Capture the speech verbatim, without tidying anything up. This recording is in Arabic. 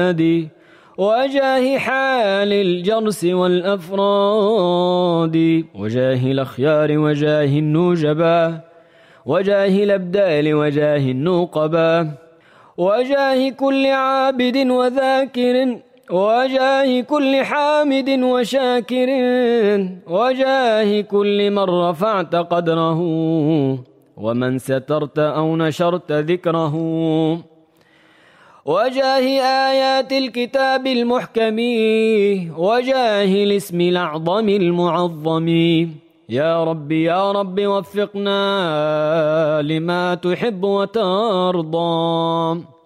وجاه حال الجرس والأفراد وجاه الأخيار وجاه النوجبا وجاه الأبدال وجاه النوقبا وجاه كل عابد وذاكر وجاه كل حامد وشاكر وجاه كل من رفعت قدره ومن سترت أو نشرت ذكره وجاه آيات الكتاب المحكم وجاه الاسم الأعظم المعظم يا رب يا رب وفقنا لما تحب وترضى.